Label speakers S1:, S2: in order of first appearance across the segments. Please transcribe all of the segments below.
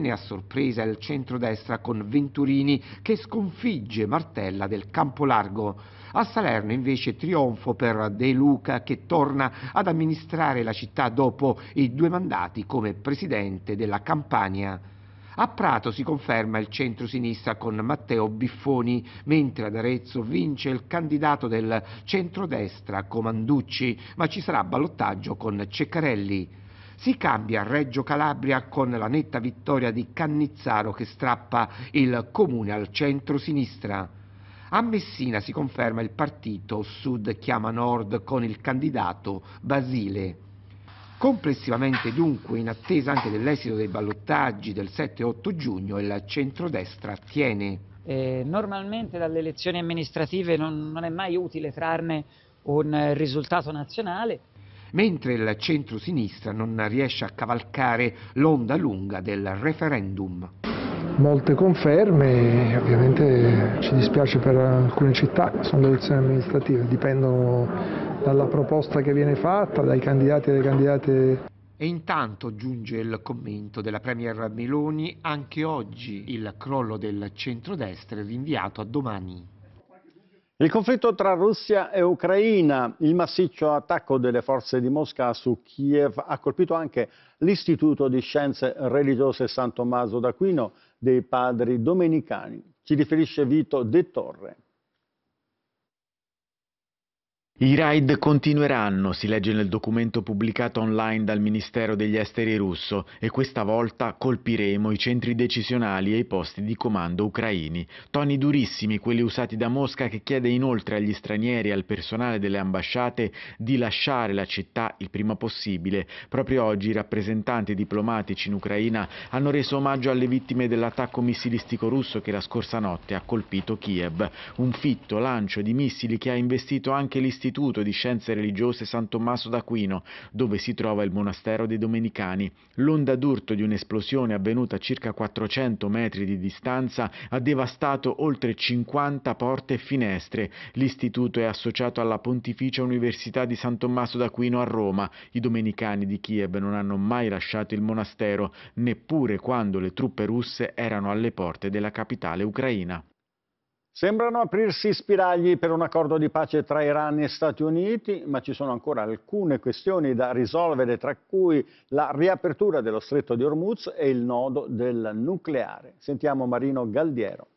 S1: tiene a sorpresa il centrodestra con Venturini che sconfigge Martella del Campolargo. A Salerno invece trionfo per De Luca che torna ad amministrare la città dopo i 2 mandati come presidente della Campania. A Prato si conferma il centro-sinistra con Matteo Biffoni, mentre ad Arezzo vince il candidato del centrodestra Comanducci, ma ci sarà ballottaggio con Ceccarelli. Si cambia a Reggio Calabria con la netta vittoria di Cannizzaro che strappa il comune al centro-sinistra. A Messina si conferma il partito Sud chiama Nord con il candidato Basile. Complessivamente dunque, in attesa anche dell'esito dei ballottaggi del 7-8 giugno, il centrodestra tiene.
S2: Normalmente dalle elezioni amministrative non è mai utile trarne un risultato nazionale.
S1: Mentre il centro-sinistra non riesce a cavalcare l'onda lunga del referendum.
S3: Molte conferme, ovviamente ci dispiace per alcune città, sono le elezioni amministrative, dipendono dalla proposta che viene fatta, dai candidati e dalle candidate.
S1: E intanto giunge il commento della Premier Meloni, anche oggi il crollo del centrodestra è rinviato a domani.
S4: Il conflitto tra Russia e Ucraina, il massiccio attacco delle forze di Mosca su Kiev ha colpito anche l'Istituto di Scienze Religiose San Tommaso d'Aquino dei Padri Domenicani. Ci riferisce Vito De Torre.
S5: I raid continueranno, si legge nel documento pubblicato online dal Ministero degli Esteri russo, e questa volta colpiremo i centri decisionali e i posti di comando ucraini. Toni durissimi quelli usati da Mosca, che chiede inoltre agli stranieri e al personale delle ambasciate di lasciare la città il prima possibile. Proprio oggi i rappresentanti diplomatici in Ucraina hanno reso omaggio alle vittime dell'attacco missilistico russo che la scorsa notte ha colpito Kiev. Un fitto lancio di missili che ha investito anche l'Istituto di Scienze Religiose San Tommaso d'Aquino, dove si trova il monastero dei Domenicani. L'onda d'urto di un'esplosione avvenuta a circa 400 metri di distanza ha devastato oltre 50 porte e finestre. L'istituto è associato alla Pontificia Università di San Tommaso d'Aquino a Roma. I Domenicani di Kiev non hanno mai lasciato il monastero, neppure quando le truppe russe erano alle porte della capitale ucraina.
S4: Sembrano aprirsi spiragli per un accordo di pace tra Iran e Stati Uniti, ma ci sono ancora alcune questioni da risolvere, tra cui la riapertura dello stretto di Hormuz e il nodo del nucleare. Sentiamo Marino Galdiero.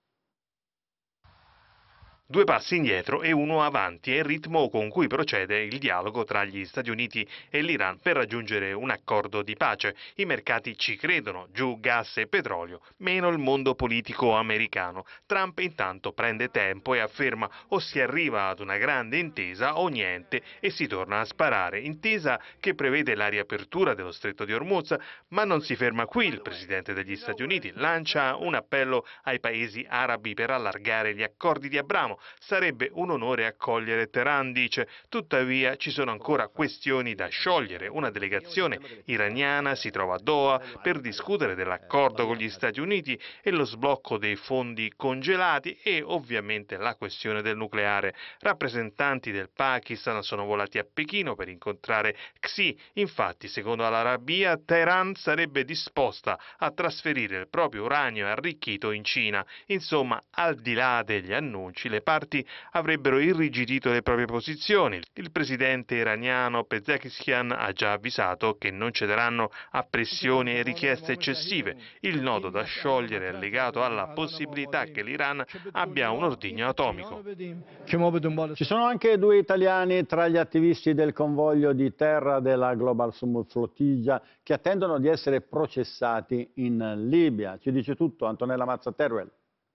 S6: 2 passi indietro e 1 avanti è il ritmo con cui procede il dialogo tra gli Stati Uniti e l'Iran per raggiungere un accordo di pace. I mercati ci credono, giù gas e petrolio, meno il mondo politico americano. Trump intanto prende tempo e afferma o si arriva ad una grande intesa o niente e si torna a sparare. Intesa che prevede la riapertura dello stretto di Hormuz, ma non si ferma qui. Il presidente degli Stati Uniti lancia un appello ai paesi arabi per allargare gli accordi di Abramo. Sarebbe un onore accogliere Teheran, dice, tuttavia ci sono ancora questioni da sciogliere. Una delegazione iraniana si trova a Doha per discutere dell'accordo con gli Stati Uniti e lo sblocco dei fondi congelati e ovviamente la questione del nucleare. Rappresentanti del Pakistan sono volati a Pechino per incontrare Xi. Infatti, secondo l'Arabia, Teheran sarebbe disposta a trasferire il proprio uranio arricchito in Cina. Insomma, al di là degli annunci, le parti avrebbero irrigidito le proprie posizioni. Il presidente iraniano Pezeshkian ha già avvisato che non cederanno a pressioni e richieste eccessive. Il nodo da sciogliere è legato alla possibilità che l'Iran abbia un ordigno atomico.
S4: Ci sono anche 2 italiani tra gli attivisti del convoglio di terra della Global Summit Flotilla che attendono di essere processati in Libia. Ci dice tutto Antonella Mazza-Teruel.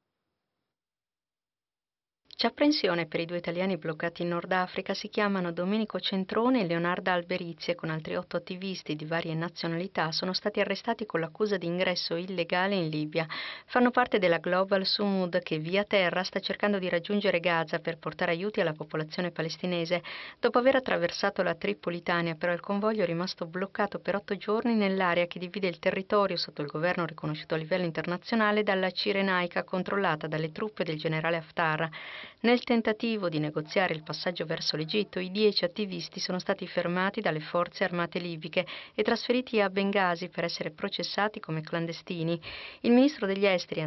S7: C'è apprensione per i 2 italiani bloccati in Nord Africa, si chiamano Domenico Centrone e Leonarda Alberizi e con altri 8 attivisti di varie nazionalità sono stati arrestati con l'accusa di ingresso illegale in Libia. Fanno parte della Global Sumud che via terra sta cercando di raggiungere Gaza per portare aiuti alla popolazione palestinese. Dopo aver attraversato la Tripolitania, però il convoglio è rimasto bloccato per 8 giorni nell'area che divide il territorio sotto il governo riconosciuto a livello internazionale dalla Cirenaica controllata dalle truppe del generale Haftar. Nel tentativo di negoziare il passaggio verso l'Egitto, i 10 attivisti sono stati fermati dalle forze armate libiche e trasferiti a Bengasi per essere processati come clandestini. Il ministro degli esteri